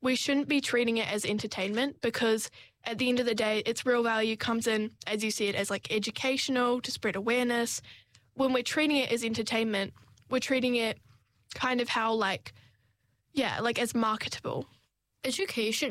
we shouldn't be treating it as entertainment, because at the end of the day, its real value comes in, as you said, as like educational, to spread awareness. When we're treating it as entertainment, we're treating it kind of how like as marketable. Education